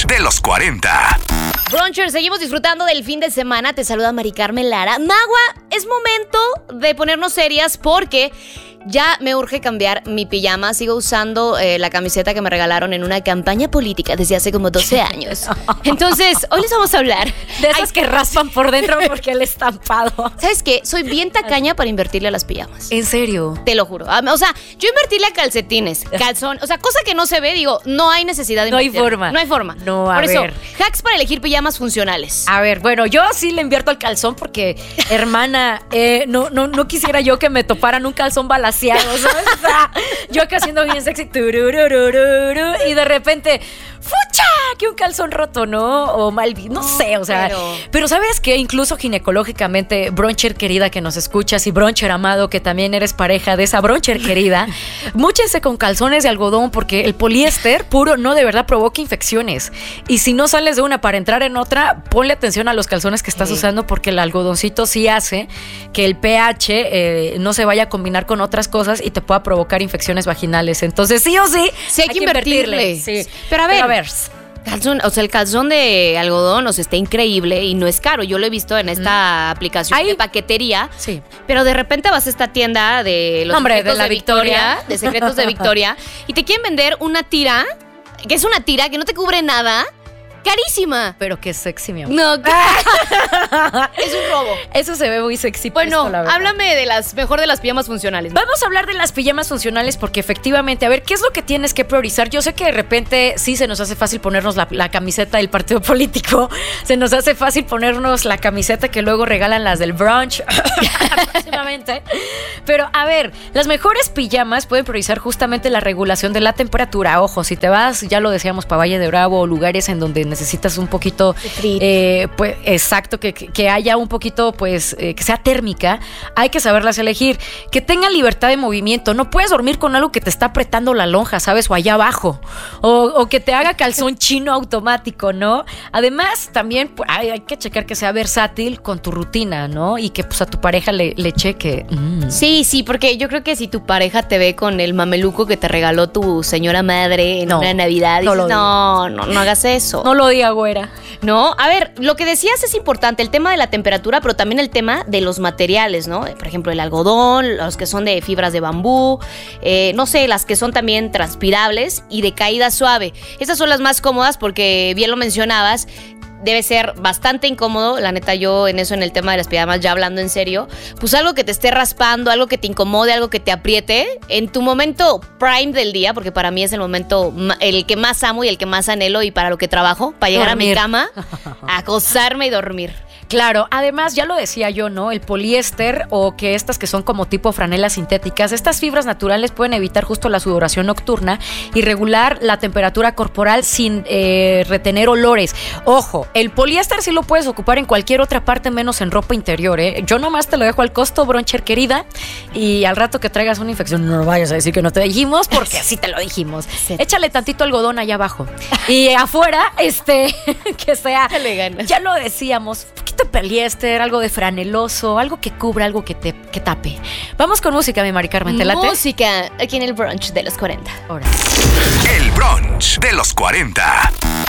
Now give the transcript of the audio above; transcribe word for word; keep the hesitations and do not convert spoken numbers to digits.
de los cuarenta. Bruncher, seguimos disfrutando del fin de semana. Te saluda Mari Carmen Lara. Magua, es momento de ponernos serias porque ya me urge cambiar mi pijama. Sigo usando eh, la camiseta que me regalaron en una campaña política desde hace como doce años. Entonces, hoy les vamos a hablar de esas Ay, que raspan por dentro porque el estampado. ¿Sabes qué? Soy bien tacaña para invertirle a las pijamas. ¿En serio? Te lo juro. O sea, yo invertirle a calcetines, calzón, o sea, cosa que no se ve, digo, no hay necesidad de invertir. No hay forma. No hay forma. No, a Por ver. eso, hacks para elegir pijamas funcionales. A ver, bueno, yo sí le invierto al calzón porque, hermana, eh, no, no, no quisiera yo que me toparan un calzón balaseado, ¿sabes? O sea, yo acá haciendo bien sexy, turururururu, y de repente, ¡fucha! Que un calzón roto, ¿no? O mal, no sé, o sea. Pero, pero ¿sabes qué? Incluso ginecológicamente, Bruncher querida que nos escuchas y Bruncher amado que también eres pareja de esa Bruncher querida, múchense con calzones de algodón porque el poliéster puro no de verdad provoca infecciones. Y si no sales de una para entrar en otra, ponle atención a los calzones que estás sí. usando porque el algodoncito sí hace que el pH eh, no se vaya a combinar con otras cosas y te pueda provocar infecciones vaginales. Entonces, sí o sí, sí hay, hay que invertirle. invertirle. Sí. Pero a ver, Pero a ver. Calzón, o sea, el calzón de algodón, o sea, está increíble y no es caro. Yo lo he visto en esta mm. aplicación Ahí. de paquetería. Sí. Pero de repente vas a esta tienda de los Hombre, secretos de, la de Victoria, Victoria, de secretos de Victoria, y te quieren vender una tira, que es una tira que no te cubre nada. Carísima. Pero qué sexy, mi amor. No, es un robo. Eso se ve muy sexy. Bueno, esto, la háblame de las mejor de las pijamas funcionales, ¿no? Vamos a hablar de las pijamas funcionales porque efectivamente, a ver, ¿qué es lo que tienes que priorizar? Yo sé que de repente sí se nos hace fácil ponernos la, la camiseta del partido político, se nos hace fácil ponernos la camiseta que luego regalan las del brunch próximamente. Pero a ver, las mejores pijamas pueden priorizar justamente la regulación de la temperatura. Ojo, si te vas, ya lo decíamos, para Valle de Bravo o lugares en donde necesitas un poquito, eh, pues exacto, que, que haya un poquito, pues, eh, que sea térmica, hay que saberlas elegir, que tengan libertad de movimiento. No puedes dormir con algo que te está apretando la lonja, ¿sabes? O allá abajo, o, o que te haga calzón chino automático, ¿no? Además, también pues, hay, hay que checar que sea versátil con tu rutina, ¿no? Y que pues a tu pareja le, le cheque. Mm. Sí, sí, porque yo creo que si tu pareja te ve con el mameluco que te regaló tu señora madre en no, una Navidad, no, dices, no, no, no hagas eso. No lo diga, güera. No, a ver, lo que decías es importante, el tema de la temperatura, pero también el tema de los materiales, ¿no? Por ejemplo, el algodón, los que son de fibras de bambú, eh, no sé, las que son también transpirables y de caída suave. Estas son las más cómodas porque, bien lo mencionabas, debe ser bastante incómodo, la neta yo en eso, en el tema de las pijamas, ya hablando en serio, pues algo que te esté raspando, algo que te incomode, algo que te apriete, en tu momento prime del día, porque para mí es el momento, el que más amo y el que más anhelo y para lo que trabajo, para llegar dormir. a mi cama, acostarme y dormir. Claro, además ya lo decía yo, ¿no? El poliéster o que estas que son como tipo franelas sintéticas, estas fibras naturales pueden evitar justo la sudoración nocturna y regular la temperatura corporal sin eh, retener olores. Ojo, el poliéster sí lo puedes ocupar en cualquier otra parte menos en ropa interior, ¿eh? Yo nomás te lo dejo al costo, Bruncher querida, y al rato que traigas una infección no vayas a decir que no te dijimos porque así te lo dijimos. Sí. Échale tantito algodón allá abajo y afuera, este, que sea, ya lo decíamos, de poliéster, algo de franeloso, algo que cubra, algo que te que tape. Vamos con música, mi Mari Carmen, ¿te late? Música, aquí en el brunch de los cuarenta. Ahora. El brunch de los cuarenta.